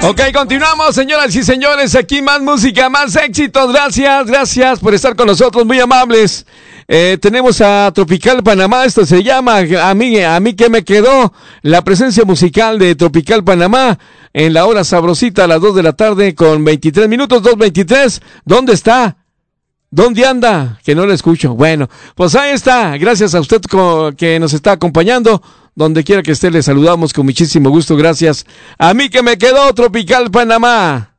Ok, continuamos, señoras y señores. Aquí más música, más éxitos. Gracias por estar con nosotros, muy amables. Tenemos a Tropical Panamá. Esto se llama a mí que me quedó. La presencia musical de Tropical Panamá en la hora sabrosita a las 2 de la tarde con 23 minutos, 2:23. ¿Dónde está? ¿Dónde anda? Que no lo escucho. Bueno, pues ahí está. Gracias a usted que nos está acompañando. Donde quiera que esté, le saludamos con muchísimo gusto. Gracias. A mí que me quedó Tropical Panamá.